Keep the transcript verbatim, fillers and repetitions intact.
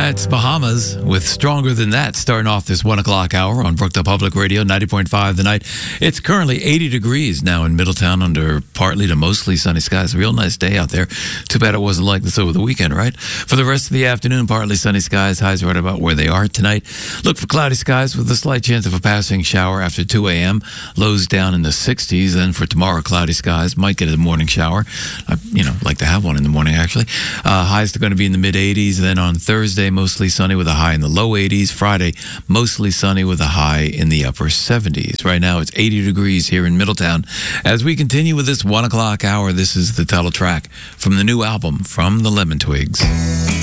That's Bahamas with Stronger Than That, starting off this one o'clock hour on Brookdale Public Radio, ninety point five The Night. It's currently eighty degrees now in Middletown under partly to mostly sunny skies. A real nice day out there. Too bad it wasn't like this over the weekend, right? For the rest of the afternoon, partly sunny skies. Highs right about where they are tonight. Look for cloudy skies with a slight chance of a passing shower after two a.m. Lows down in the sixties. Then for tomorrow, cloudy skies. Might get a morning shower. I, you know, like to have one in the morning, actually. Uh, highs are going to be in the mid-eighties. Then on Thursday, mostly sunny with a high in the low eighties. Friday, mostly sunny with a high in the upper seventies. Right now, it's eighty degrees here in Middletown. As we continue with this one o'clock hour, this is the title track from the new album from the Lemon Twigs.